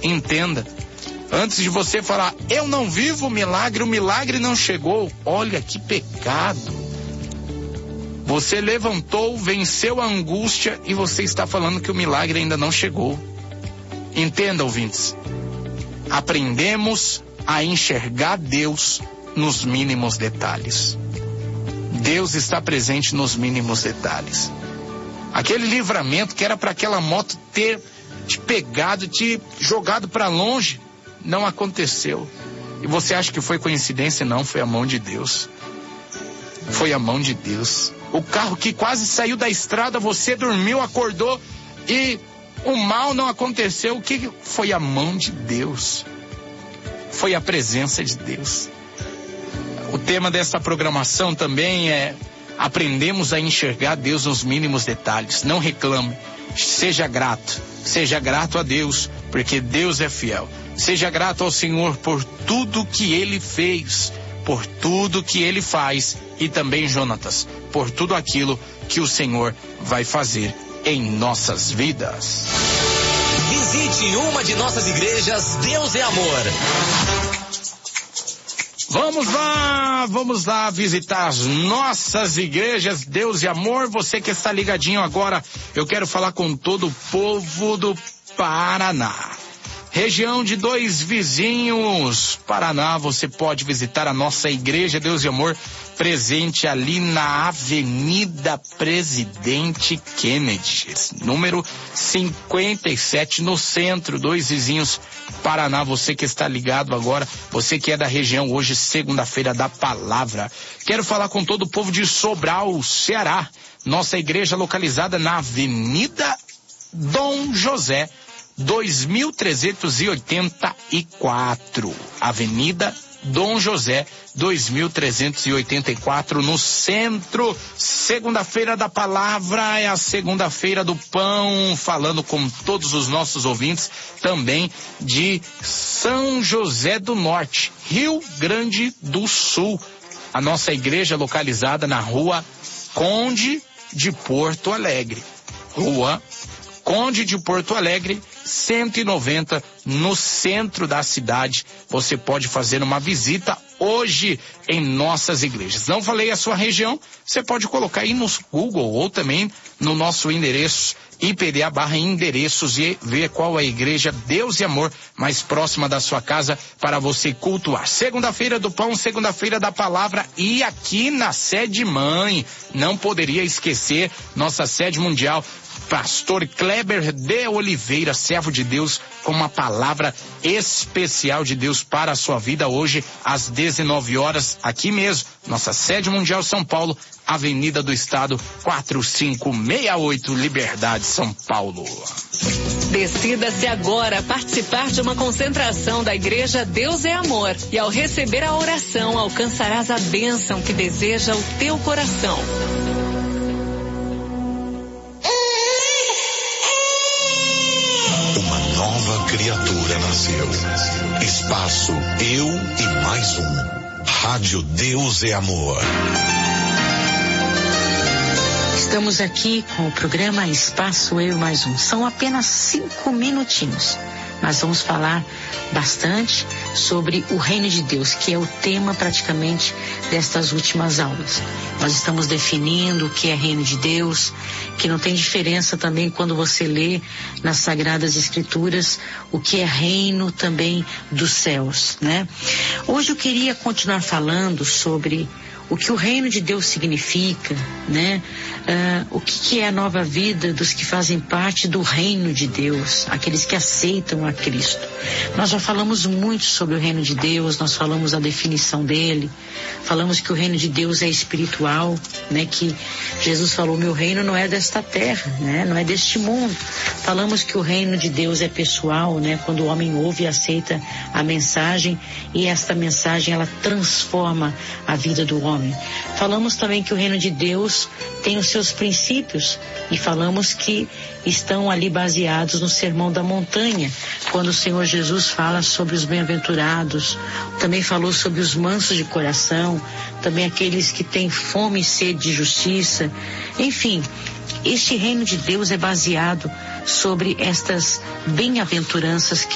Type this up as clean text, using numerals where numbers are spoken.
Entenda. Antes de você falar, eu não vivo o milagre não chegou. Olha que pecado. Você levantou, venceu a angústia e você está falando que o milagre ainda não chegou. Entenda, ouvintes. Aprendemos a enxergar Deus nos mínimos detalhes. Deus está presente nos mínimos detalhes. Aquele livramento que era para aquela moto ter te pegado, te jogado para longe, não aconteceu. E você acha que foi coincidência? Não, foi a mão de Deus. Foi a mão de Deus. O carro que quase saiu da estrada, você dormiu, acordou e o mal não aconteceu. O que foi? A mão de Deus. Foi a presença de Deus. O tema dessa programação também é: aprendemos a enxergar Deus nos mínimos detalhes. Não reclame, seja grato a Deus, porque Deus é fiel. Seja grato ao Senhor por tudo que Ele fez, por tudo que Ele faz, e também, Jonatas, por tudo aquilo que o Senhor vai fazer em nossas vidas. Visite uma de nossas igrejas, Deus é Amor. Vamos lá visitar as nossas igrejas, Deus e Amor. Você que está ligadinho agora, eu quero falar com todo o povo do Paraná. Região de Dois Vizinhos, Paraná, você pode visitar a nossa igreja, Deus e Amor, presente ali na Avenida Presidente Kennedy, número 57, no centro, Dois Vizinhos, Paraná. Você que está ligado agora, você que é da região, hoje, segunda-feira da palavra. Quero falar com todo o povo de Sobral, Ceará. Nossa igreja localizada na Avenida Dom José, 2384. Avenida Dom José, 2384, no centro. Segunda-feira da palavra é a segunda-feira do pão, falando com todos os nossos ouvintes, também de São José do Norte, Rio Grande do Sul. A nossa igreja localizada na Rua Conde de Porto Alegre. Rua Conde de Porto Alegre, 190, no centro da cidade. Você pode fazer uma visita hoje em nossas igrejas. Não falei a sua região? Você pode colocar aí no Google ou também no nosso endereço IPDA/endereços e ver qual é a igreja Deus e Amor mais próxima da sua casa para você cultuar. Segunda-feira do pão, segunda-feira da palavra, e aqui na sede mãe, não poderia esquecer nossa sede mundial, Pastor Kleber de Oliveira, servo de Deus, com uma palavra especial de Deus para a sua vida hoje às 19 horas, aqui mesmo, nossa sede mundial São Paulo, Avenida do Estado 4568, Liberdade, São Paulo. Decida-se agora participar de uma concentração da Igreja Deus é Amor, e ao receber a oração alcançarás a bênção que deseja o teu coração. Nova criatura nasceu. Espaço Eu e Mais Um. Rádio Deus é Amor. Estamos aqui com o programa Espaço Eu e Mais Um. São apenas 5 minutinhos. Nós vamos falar bastante sobre o reino de Deus, que é o tema praticamente destas últimas aulas. Nós estamos definindo o que é reino de Deus, que não tem diferença também quando você lê nas Sagradas Escrituras o que é reino também dos céus, né? Hoje eu queria continuar falando sobre o que o reino de Deus significa, né? O que é a nova vida dos que fazem parte do reino de Deus, aqueles que aceitam a Cristo. Nós já falamos muito sobre o reino de Deus, nós falamos a definição dele, falamos que o reino de Deus é espiritual, né? Que Jesus falou, meu reino não é desta terra, né? Não é deste mundo. Falamos que o reino de Deus é pessoal, né? Quando o homem ouve e aceita a mensagem, e esta mensagem ela transforma a vida do homem. Falamos também que o reino de Deus tem os seus princípios, e falamos que estão ali baseados no Sermão da Montanha, quando o Senhor Jesus fala sobre os bem-aventurados. Também falou sobre os mansos de coração, também aqueles que têm fome e sede de justiça. Enfim, este reino de Deus é baseado sobre estas bem-aventuranças que